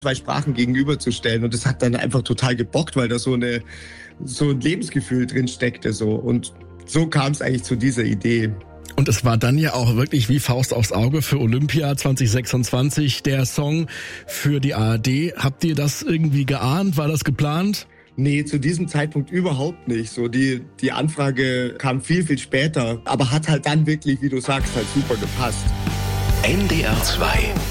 zwei Sprachen gegenüberzustellen. Und das hat dann einfach total gebockt, weil da so ein Lebensgefühl drin steckte. So. Und so kam es eigentlich zu dieser Idee. Und es war dann ja auch wirklich wie Faust aufs Auge für Olympia 2026 der Song für die ARD. Habt ihr das irgendwie geahnt? War das geplant? Nee, zu diesem Zeitpunkt überhaupt nicht. So die Anfrage kam viel, viel später, aber hat halt dann wirklich, wie du sagst, halt super gepasst. NDR 2